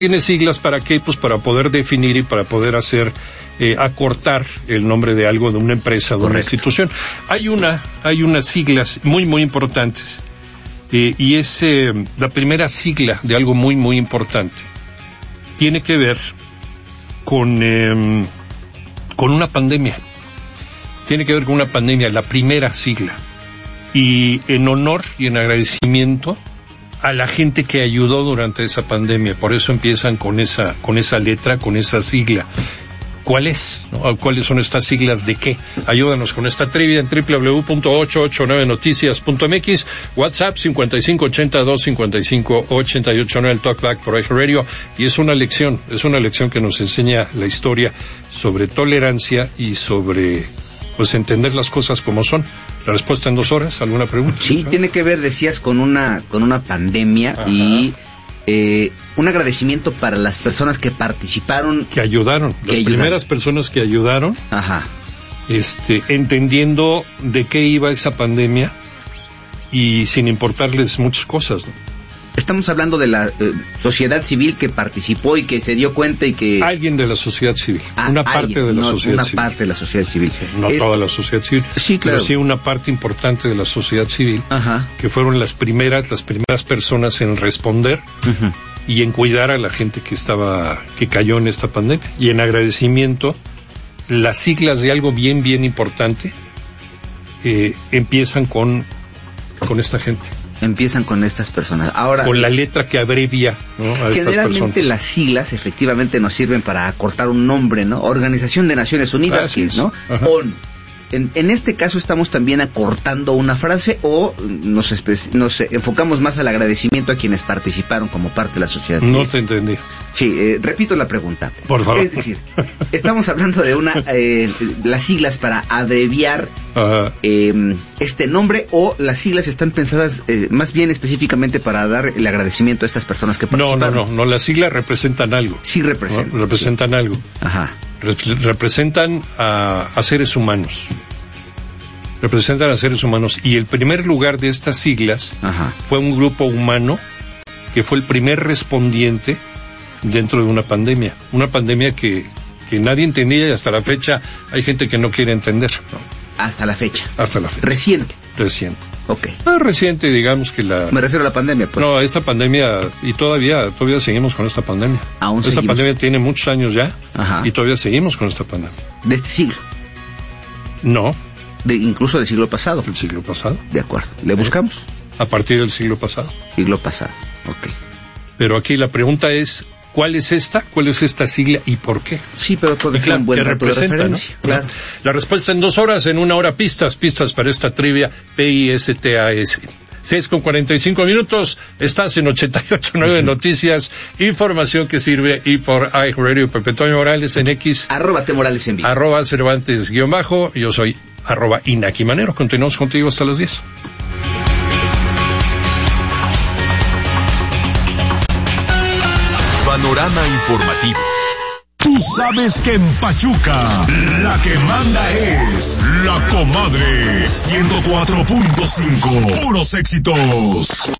Tiene siglas ¿para qué? Pues para poder definir y para poder hacer, acortar el nombre de algo, de una empresa, de una institución. Hay unas siglas muy, muy importantes, y es la primera sigla de algo muy, muy importante. Tiene que ver con una pandemia. Tiene que ver con una pandemia, la primera sigla. Y en honor y en agradecimiento a la gente que ayudó durante esa pandemia. Por eso empiezan con esa letra, con esa sigla. ¿Cuál es? ¿No? ¿Cuáles son estas siglas de qué? Ayúdanos con esta trivia en www.889noticias.mx, WhatsApp 5582558889, el Talkback por iHeartRadio, y es una lección que nos enseña la historia sobre tolerancia y sobre, pues, entender las cosas como son. La respuesta en 2 horas. ¿Alguna pregunta? Sí, tiene que ver, decías, con una pandemia. Ajá. Y un agradecimiento para las personas que participaron, que ayudaron, primeras personas que ayudaron. Ajá. Entendiendo de qué iba esa pandemia y sin importarles muchas cosas, ¿no? Estamos hablando de la sociedad civil que participó y que se dio cuenta y que... Alguien de la sociedad civil. Una parte de la sociedad civil. Una parte de la sociedad civil. No toda la sociedad civil. Sí, claro. Pero sí una parte importante de la sociedad civil. Ajá. Que fueron las primeras personas en responder. Uh-huh. Y en cuidar a la gente que cayó en esta pandemia. Y en agradecimiento, las siglas de algo bien, bien importante, empiezan con esta gente. Empiezan con estas personas. Ahora, con la letra que abrevia, ¿no?, a estas personas. Generalmente las siglas efectivamente nos sirven para acortar un nombre, ¿no? Organización de Naciones Unidas, ¿no? Ajá. ONU. En este caso estamos también acortando una frase, o nos enfocamos más al agradecimiento a quienes participaron como parte de la sociedad civil. No te entendí. Sí, repito la pregunta. Por favor. Es decir, estamos hablando de las siglas para abreviar este nombre, o las siglas están pensadas más bien específicamente para dar el agradecimiento a estas personas que participaron. No, las siglas representan algo. Sí representan. ¿No? Representan algo. Ajá. Representan a seres humanos. Representan a seres humanos. Y el primer lugar de estas siglas, ajá, fue un grupo humano que fue el primer respondiente dentro de una pandemia. Una pandemia que nadie entendía, y hasta la fecha hay gente que no quiere entender, ¿no? Hasta la fecha. Reciente. Ok. Reciente, digamos que la... Me refiero a la pandemia, pues. No, esta pandemia, y todavía seguimos con esta pandemia. Esta pandemia tiene muchos años ya. Ajá. Y todavía seguimos con esta pandemia. ¿De este siglo? No. Incluso del siglo pasado. ¿Del siglo pasado? De acuerdo. ¿Le buscamos? A partir del siglo pasado. Siglo pasado, ok. Pero aquí la pregunta es, ¿cuál es esta sigla y por qué? Sí, pero todo es un buen dato de referencia, ¿no? Claro. La respuesta en 2 horas, en 1 hora pistas para esta trivia, PISTAS. 6:45, estás en 88.9 Noticias, información que sirve, y por iHeartRadio. Pepe Toño Morales en X. @Temorales en vivo. @Cervantes_. Yo soy @Inaki Manero. Continuamos contigo hasta las 10. Panorama informativo. Tú sabes que en Pachuca la que manda es La Comadre 104.5. Puros éxitos.